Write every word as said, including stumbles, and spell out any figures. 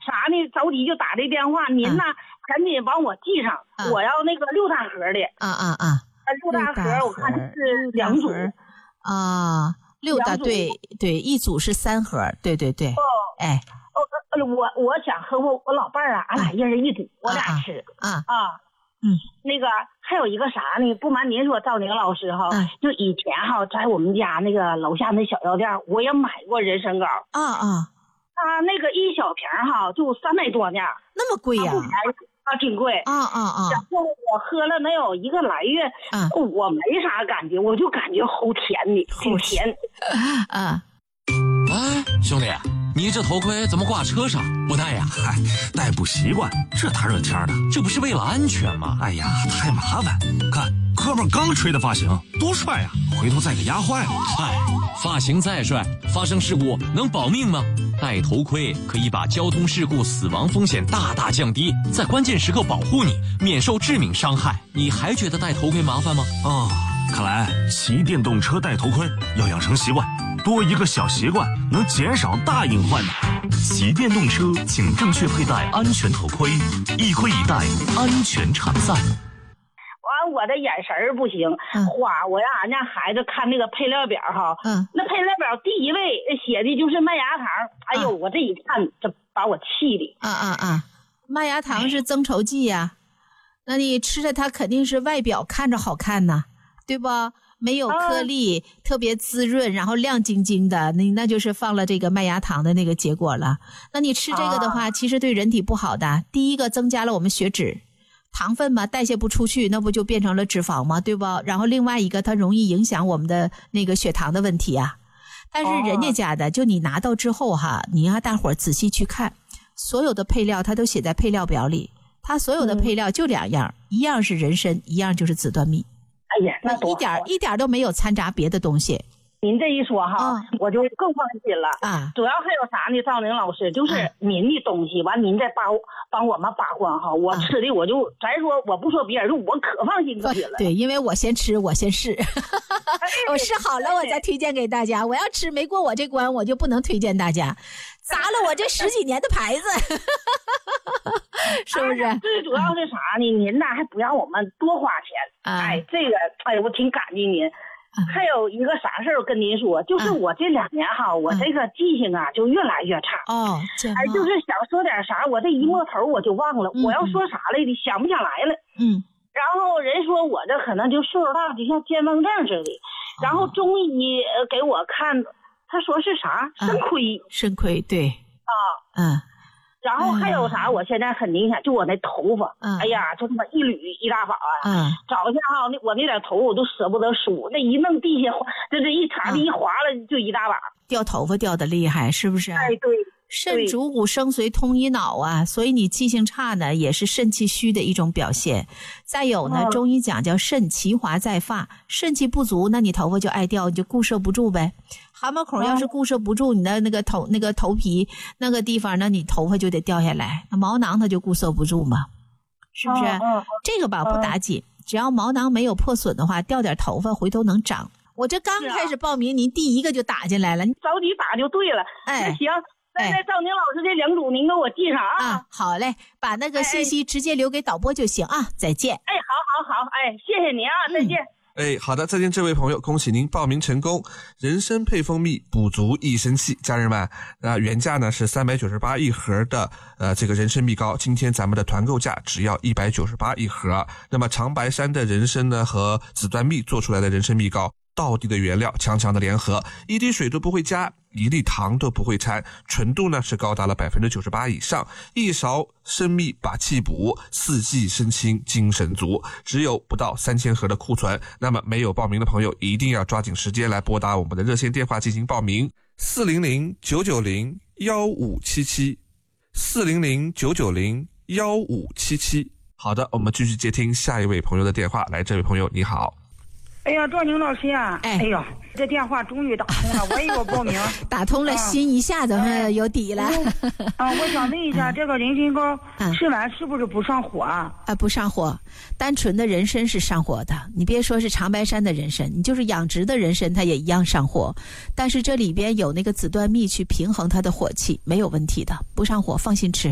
啥呢？着急就打这电话，您呢、啊、赶紧帮我记上、啊，我要那个六大盒的。 啊啊啊！ 六大盒，我看是两组啊，六大对对，一组是三盒，对对对。哦，哎， 哦，我我想和我我老伴儿啊，俺俩一人一组，啊、我俩吃啊啊。嗯，那个还有一个啥呢？不瞒您说，赵宁老师哈，嗯、就以前哈，在我们家那个楼下那小药店，我也买过人参膏。 啊啊， 它那个一小瓶哈，就三百多呢， 那么贵呀、 啊？啊，挺贵。 啊啊啊！ 然后我喝了能有一个来月，啊、我没啥感觉，我就感觉齁甜的，挺甜。 啊， 哎，兄弟。你这头盔怎么挂车上不戴呀？ 嗨，戴不习惯，这大热天的， 这不是为了安全吗？ 哎呀，太麻烦！看哥们刚吹的发型，多帅呀！回头再给压坏了。 嗨，发型再帅，发生事故能保命吗？戴头盔可以把交通事故死亡风险大大降低，在关键时刻保护你，免受致命伤害。你还觉得戴头盔麻烦吗？ 哦，看来骑电动车戴头盔要养成习惯。多一个小习惯，能减少大隐患的。骑电动车，请正确佩戴安全头盔，一盔一戴，安全畅散。 完，我的眼神儿不行，嗯、花，我让俺家孩子看那个配料表哈， 嗯， 那配料表第一位写的就是麦芽糖，哎呦，啊、我这一看，这把我气的。 啊啊啊！麦芽糖是增稠剂呀、啊，那你吃的它肯定是外表看着好看呐，对不？没有颗粒、啊、特别滋润，然后亮晶晶的，那那就是放了这个麦芽糖的那个结果了。那你吃这个的话、啊、其实对人体不好的。第一个增加了我们血脂，糖分嘛代谢不出去，那不就变成了脂肪吗？对不？然后另外一个它容易影响我们的那个血糖的问题啊。但是人家家的、啊、就你拿到之后哈，你让大伙儿仔细去看，所有的配料它都写在配料表里，它所有的配料就两样、嗯、一样是人参，一样就是紫缎蜜。 哎呀，那一点一点都没有掺杂别的东西。 您这一说哈、嗯，我就更放心了啊！ 主要还有啥呢？赵宁老师，就是您的东西，完、啊、您再帮帮我们把关哈。我吃的我就，咱说我不说别人，我可放心可紧了。 对，因为我先吃，我先试，我试好了我再推荐给大家。我要吃没过我这关，我就不能推荐大家，砸了我这十几年的牌子，是不是？ 最主要是啥呢？您呐还不让我们多花钱，啊、哎，这个哎，我挺感激您。还有一个啥事儿跟您说，就是我这两年哈，嗯、我这个记性啊就越来越差。 哦， 哎，就是想说点啥，我这一摸头我就忘了，嗯、我要说啥来的，想不起来了。 嗯。 然后人说我这可能就岁数大，就像健忘症似的。然后中医给我看，他说是啥肾亏。 嗯、肾亏，对。 啊。 嗯。 然后还有啥？我现在很明显，就我那头发，嗯、哎呀，就他妈一缕一大把啊！ 嗯， 找一下哈，那我那点头我都舍不得数，那一弄地下，这这一茬地一划了就一大把。 掉头发掉的厉害，是不是？ 哎，对。 肾主骨生髓通一脑啊，所以你记性差呢，也是肾气虚的一种表现。再有呢，嗯、中医讲叫肾其华在发，肾气不足，那你头发就爱掉，你就固摄不住呗。汗毛孔要是固摄不住，你的那个头那个头皮那个地方，那你头发就得掉下来。那毛囊它就固摄不住嘛，是不是？ 嗯嗯、 这个吧不打紧，只要毛囊没有破损的话，掉点头发回头能长。我这刚开始报名，您第一个就打进来了，你着急打就对了。 哎， 行。那那赵宁老师这两组您给我记上啊！ 啊，好嘞，把那个信息直接留给导播就行啊！再见。 哎，好好好，哎，谢谢您啊，再见。 哎，好的，再见，这位朋友，恭喜您报名成功。人参配蜂蜜，补足益生气。家人们，呃，原价呢是三百九十八一盒的，呃，这个人参蜜膏，今天咱们的团购价只要一百九十八一盒。那么长白山的人参呢和紫缎蜜做出来的人参蜜膏，道地的原料，强强的联合，一滴水都不会加，一粒糖都不会掺，纯度呢是高达了 百分之九十八 以上，一勺生蜜把气补，四季身轻精神足，只有不到三千盒的库存。那么没有报名的朋友一定要抓紧时间来拨打我们的热线电话进行报名，四零零九九零一五七七 四零零九九零一五七七。好的，我们继续接听下一位朋友的电话。来，这位朋友你好。 哎呀，赵宁老师呀、啊，哎呦，这电话终于打通了，我也有报名， 打通了，啊、心一下子有底了。 啊，我想问一下，这个人参膏吃完是不是不上火啊？ 啊，不上火，单纯的人参是上火的。你别说是长白山的人参，你就是养殖的人参，它也一样上火。但是这里边有那个紫缎蜜去平衡它的火气，没有问题的，不上火，放心吃。